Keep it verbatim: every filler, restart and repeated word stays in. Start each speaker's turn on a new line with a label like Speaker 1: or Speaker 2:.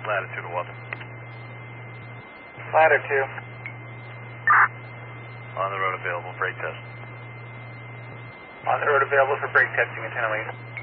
Speaker 1: latitude of weapon.
Speaker 2: Ladder two.
Speaker 1: On the road available, brake test.
Speaker 2: On the road available for brake testing, antenna lead.